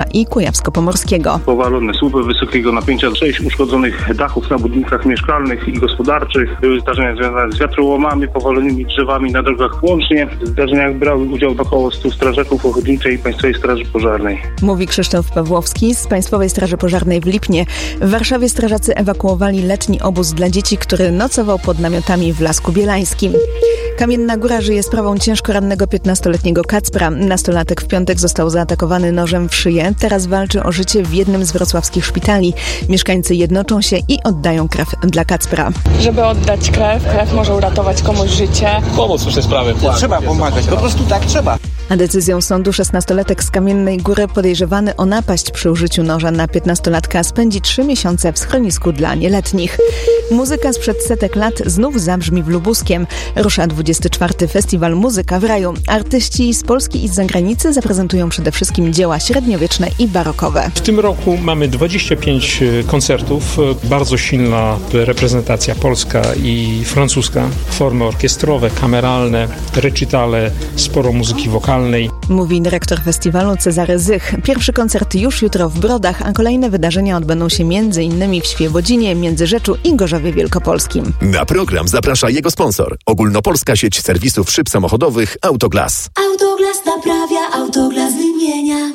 i Kujawsko-Pomorskiego. Powalone słupy wysokiego napięcia, 6 uszkodzonych dachów na budynkach mieszkalnych i gospodarczych. Były zdarzenia związane z wiatrołomami, powalonymi drzewami na drogach. Łącznie w zdarzeniach brały udział około 100 strażaków ochotniczej i Państwowej Straży Pożarnej. Mówi Krzysztof Pawłowski z Państwowej Straży Pożarnej w Lipnie. W Warszawie strażacy ewakuowali letni obóz dla dzieci, który nocował pod namiotami w Lasku Bielańskim. Kamienna Góra żyje sprawą ciężko rannego 15-letniego Kacpra. Nastolatek w piątek został zaatakowany nożem w szyję. Teraz walczy o życie w jednym z wrocławskich szpitali. Mieszkańcy jednoczą się i oddają krew dla Kacpra. Żeby oddać krew może uratować komuś życie. Pomóc w tej sprawie. Trzeba pomagać, po prostu tak trzeba. A decyzją sądu 16-latek z Kamiennej Góry podejrzewany o napaść przy użyciu noża na 15-latka spędzi 3 miesiące w schronisku dla nieletnich. Muzyka sprzed setek lat znów zabrzmi w Lubuskiem. Rusza 24. Festiwal Muzyka w Raju. Artyści z Polski i z zagranicy zaprezentują przede wszystkim dzieła średniowieczne i barokowe. W tym roku mamy 25 koncertów. Bardzo silna reprezentacja polska i francuska. Formy orkiestrowe, kameralne, recitale, sporo muzyki wokalnej. Mówi dyrektor festiwalu Cezary Zych. Pierwszy koncert już jutro w Brodach, a kolejne wydarzenia odbędą się m.in. w Świebodzinie, Międzyrzeczu i Gorzowie Wielkopolskim. Na program zaprasza jego sponsor. Ogólnopolska sieć serwisów szyb samochodowych Autoglas. Autoglas naprawia, Autoglas wymienia.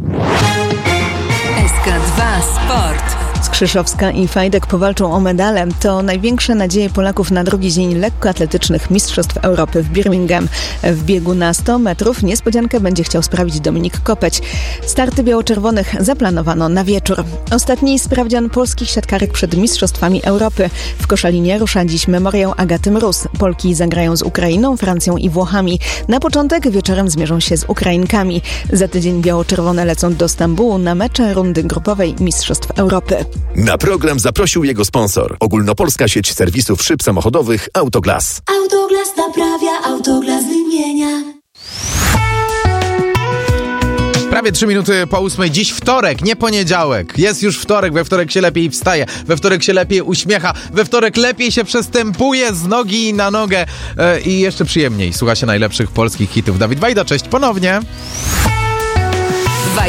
SK2 Sport. Skrzyszowska i Fajdek powalczą o medale. To największe nadzieje Polaków na drugi dzień lekkoatletycznych Mistrzostw Europy w Birmingham. W biegu na 100 metrów niespodziankę będzie chciał sprawić Dominik Kopeć. Starty biało-czerwonych zaplanowano na wieczór. Ostatni sprawdzian polskich siatkarek przed Mistrzostwami Europy. W Koszalinie rusza dziś memoriał Agaty Mróz. Polki zagrają z Ukrainą, Francją i Włochami. Na początek wieczorem zmierzą się z Ukrainkami. Za tydzień biało-czerwone lecą do Stambułu na mecze rundy grupowej Mistrzostw Europy. Na program zaprosił jego sponsor. Ogólnopolska sieć serwisów szyb samochodowych Autoglas. Autoglas naprawia, Autoglas wymienia. Prawie 3 minuty po 8. Dziś wtorek, nie poniedziałek. Jest już wtorek, we wtorek się lepiej wstaje, we wtorek się lepiej uśmiecha, we wtorek lepiej się przestępuje z nogi na nogę i jeszcze przyjemniej słucha się najlepszych polskich hitów. Dawid Wajda, cześć ponownie.